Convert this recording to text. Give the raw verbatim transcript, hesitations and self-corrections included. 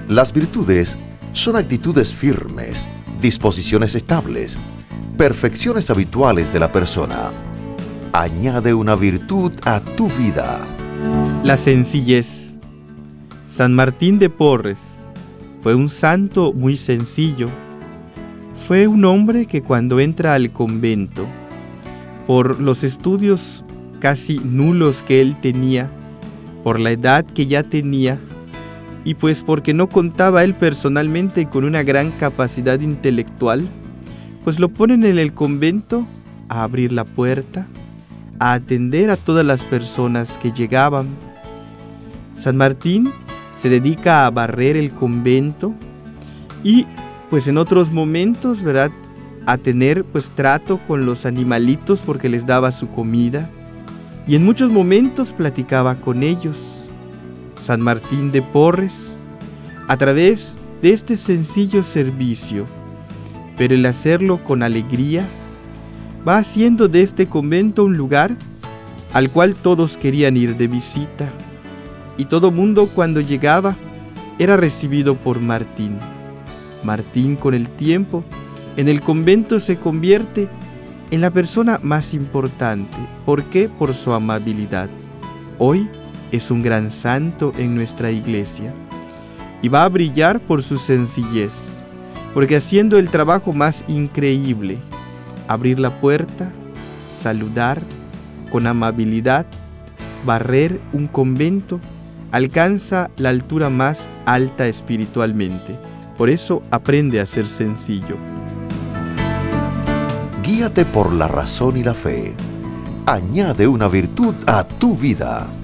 Las virtudes son actitudes firmes, disposiciones estables, perfecciones habituales de la persona. Añade una virtud a tu vida. La sencillez. San Martín de Porres fue un santo muy sencillo. Fue un hombre que cuando entra al convento, por los estudios casi nulos que él tenía, por la edad que ya tenía, y pues porque no contaba él personalmente con una gran capacidad intelectual, pues lo ponen en el convento a abrir la puerta, a atender a todas las personas que llegaban. San Martín se dedica a barrer el convento y pues en otros momentos, ¿verdad?, a tener pues trato con los animalitos porque les daba su comida, y en muchos momentos platicaba con ellos. San Martín de Porres, a través de este sencillo servicio, pero el hacerlo con alegría, va haciendo de este convento un lugar al cual todos querían ir de visita, y todo mundo cuando llegaba era recibido por Martín. Martín, con el tiempo, en el convento se convierte en la persona más importante. ¿Por qué? Por su amabilidad. Hoy es un gran santo en nuestra iglesia y va a brillar por su sencillez, porque haciendo el trabajo más increíble, abrir la puerta, saludar con amabilidad, barrer un convento, alcanza la altura más alta espiritualmente. Por eso aprende a ser sencillo. Guíate por la razón y la fe. Añade una virtud a tu vida.